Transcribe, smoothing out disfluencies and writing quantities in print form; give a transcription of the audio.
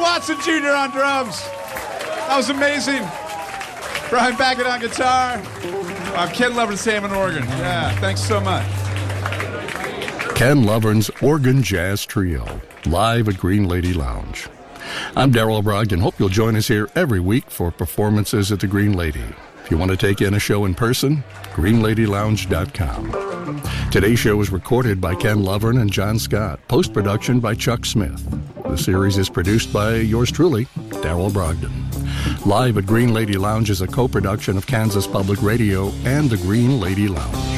Watson Jr. on drums. That was amazing. Brian Baggett on guitar. Ken Lovern Sam on organ. Yeah, thanks so much. Ken Lovern's Organ Jazz Trio, live at Green Lady Lounge. I'm Darrell Brogdon. Hope you'll join us here every week for performances at the Green Lady. If you want to take in a show in person, greenladylounge.com. Today's show was recorded by Ken Lovern and John Scott. Post-production by Chuck Smith. The series is produced by yours truly, Darrell Brogdon. Live at Green Lady Lounge is a co-production of Kansas Public Radio and the Green Lady Lounge.